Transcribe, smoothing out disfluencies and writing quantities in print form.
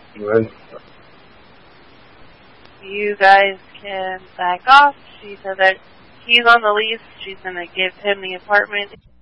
Right. You guys can back off. She said that he's on the lease. She's going to give him the apartment.